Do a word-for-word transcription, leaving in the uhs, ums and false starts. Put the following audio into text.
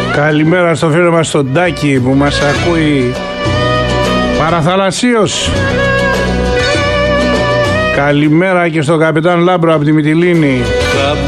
Καλημέρα στο φίλο μας τον Τάκη που μας ακούει παραθαλασσίως. Καλημέρα και στον καπετάν Λάμπρο από τη Μυτιλήνη.